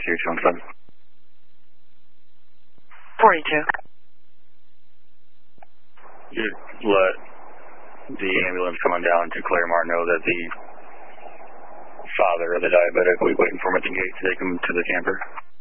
4217. 42. Just let the ambulance coming down to Claremont know that the father of the diabetic will be waiting for him at the gate to take him to the camper.